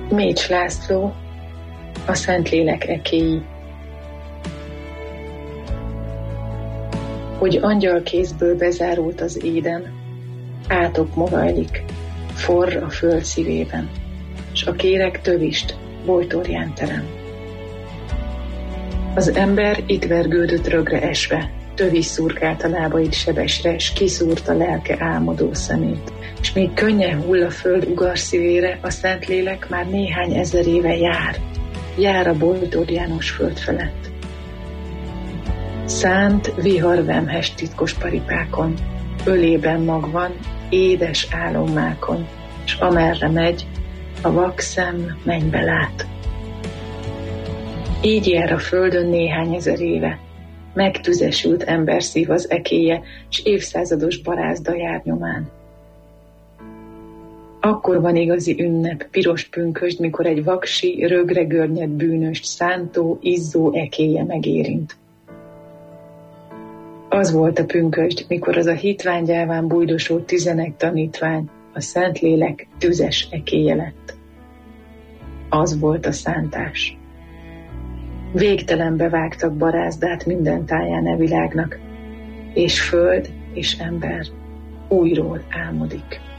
Mécs László, a Szentlélek ekéi. Hogy angyalkézből bezárult az éden, átok mogajlik, forr a föld szívében, s a kéreg tövist bojtorján terem. Az ember itt vergődött rögre esve, tövis szurkált a lábait sebesre, s kiszúrta lelke álmodó szemét. És még könnyen hull a föld ugarszívére, a Szentlélek már néhány ezer éve jár a Bojtor János föld felett. Szánt vihar vemhes titkos paripákon, ölében magvan, édes álommákon, s amerre megy, a vak szem mennybe lát. Így jár a földön néhány ezer éve, megtüzesült emberszív az ekéje, s évszázados barázda jár nyomán. Akkor van igazi ünnep, piros pünkösd, mikor egy vaksi, rögre görnyed bűnöst szántó, izzó ekéje megérint. Az volt a pünkösd, mikor az a hitványgyáván bujdosó 11 tanítvány, a Szentlélek tüzes ekéje lett. Az volt a szántás. Végtelenbe vágtak barázdát minden táján e világnak, és föld és ember újról álmodik.